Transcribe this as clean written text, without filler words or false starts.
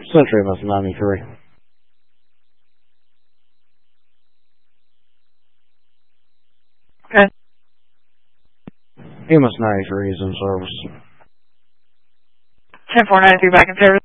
Century must 93. Okay. Amos 93 is in service. 10-4-93 back in service.